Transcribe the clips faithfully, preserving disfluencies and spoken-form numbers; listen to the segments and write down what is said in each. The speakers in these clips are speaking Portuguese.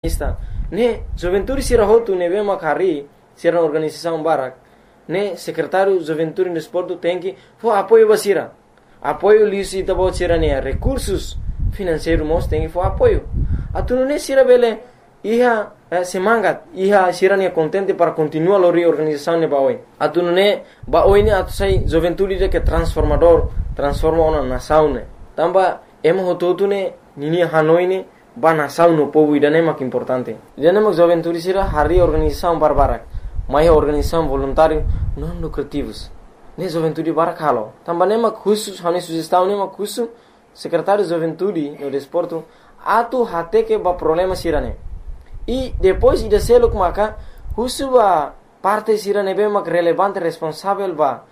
está ne juventude sira hotu ne bema kari sira organização barak ne secretário juventude no esporte tem que for apoio basira apoio lisi tabo sira ne recursos financeiros mos tem que for apoio atu ne sira bele iha eh, semangat iha sira ne contente para continuar a reorganização ne baoi atu ne baoi ne atu sai juventude de que transformador transforma uma nação ne tamba emo hototu ne nini hanoi ne ba nação no povo ida ne mak importante ida ne mak juventude sira hari organização barbarak mai organização voluntário não lucrativos ne juventude barak halo tamba ne mak khusus hani sugestão ne mak khusus secretário de juventude no desporto atu hate que ba problema sira ne e depois ida selo maka khusus ba parte sira ne be mak relevante responsável ba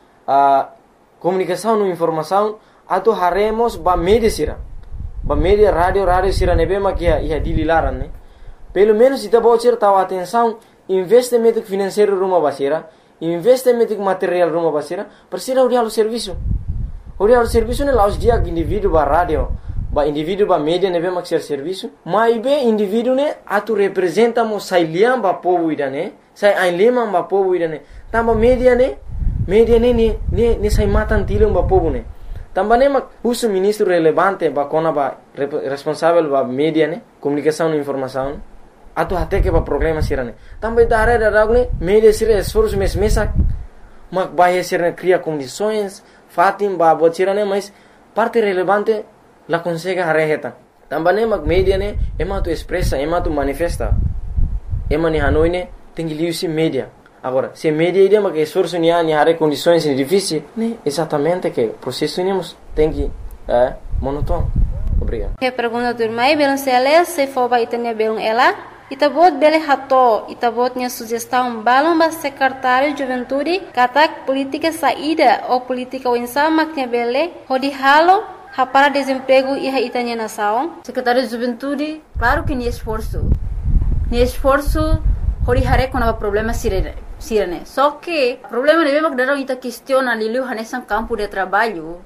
a comunicação no informação atu haremos ba media sira ba media radio radio sira nebe makia ia dililaran ne pelo menos ita bocir tahu atenção investimento financeiro rumah basira investimento material rumah basira persira uri halu serviço uri halu serviço ne laus dia indivíduo ba radio ba indivíduo ba media nebe mak ser serviço mai be indivíduo ne atu representa mo sai liam ba povo ida ne sai ain lima ba povo ida ne tamba media ne media ne ne ne, ne sai matan tilung ba povo ne também mak uso ministro relevante ba kona ba responsável ba media ne comunicação e informação atu até que ba problema sirane também da área da ne media sira esforço mes mesa mak ba sira cria condições fatim ba bot sirane mas parte relevante la consegue arreta também mak media ne ema tu expressa ema tu manifesta ema ni hanoi ne tem que liusi media. Agora, se media ideia que esforço ni ani hare condições difíceis, né? Exatamente que o processo nemos tem que é monótono. Obrigado. Que pergunta do irmão, belum sele se for ba itanya belum ela, itabot bele hato, itabot nya sugestão balão ba secretário de juventude, katak política saída ou política wensa maknya bele, hodi halo para desemprego e itanya nação. Secretário de juventude, claro que ni esforço. Ni esforço hori hare kona problema sirene. Sirene. Só que o problema de mesmo que daram ita questiona lilu hanesan campo de trabalho.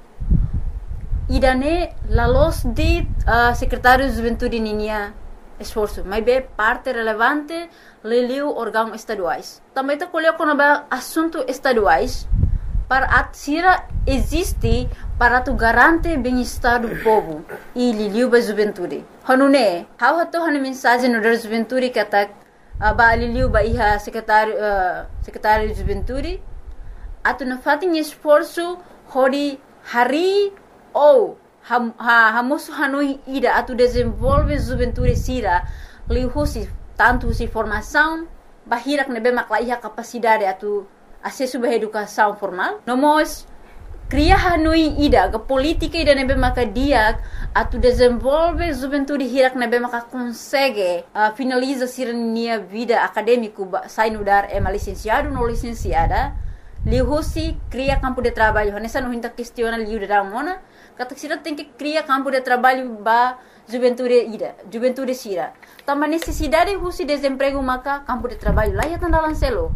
Idane la los de uh, secretário de juventude ninia esforço, mas be parte relevante lilu órgãos estaduais. Também tá colheu quando ba assunto estaduais para atira existe para tu garante bem-estar do povo e lilu ba juventude. Hanune, how hato hane mensagem no da juventude que tá ba liliu ba iha secretário uh, secretário de juventude atu na fatin esforço hori hari ou ham ha hamusu hanoi ida atu desenvolve juventude sira lihusi tanto si formação bahirak nebe makla iha capacidade atu acesso ba educação formal nomos cria hanoi ida ga política ida nebe maka dia atu desenvolve juventude hirak nebe maka consegue uh, finaliza sirnia vida acadêmico sai no dar é licenciado no licenciada lihusi cria campo de trabalho nessa no hinta questiona liu da mona kata sira tem que cria campo de trabalho ba juventude ida juventude sira tama necessidade husi desemprego maka campo de trabalho lá ya tanda lancelo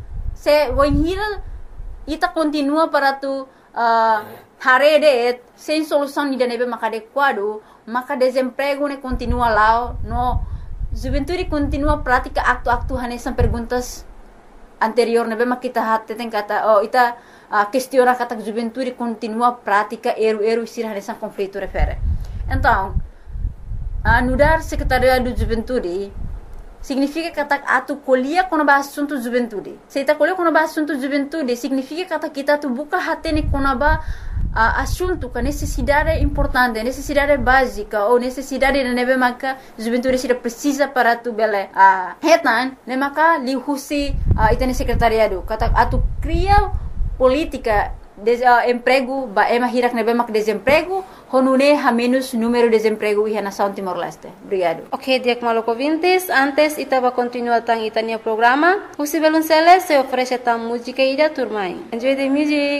se voinhira ita continua para tu Uh, harede sem solução de nebe maka adequado maka desemprego ne continua lá no juventude continua prática acto-acto hanesan perguntas anterior nebe maka kita hatte tem kata oh ita uh, questiona kata juventude continua prática eru-eru sir hanesan conflito refere então uh, nudar secretaria do juventude significa kata atu colhia quando ba assunto juventude. Se ita colhia quando ba assunto juventude, significa kata kita tu buka hati ni quando ba uh, assunto que necessidade importante, necessidade básica ou necessidade de nebe maka juventude sira precisa para tu bele. Ah, uh, hetan ne maka lihusi uh, ita ni secretariado. Kata atu cria política de uh, emprego ba ema hirak nebe mak desemprego honune ha menos número de desemprego iha nação Timor-Leste. Obrigado. Ok, diak maloko vintes, antes ita va continuar tang itania programa. Usi belum sele se oferece tang música ida turmai. Enjoy the music.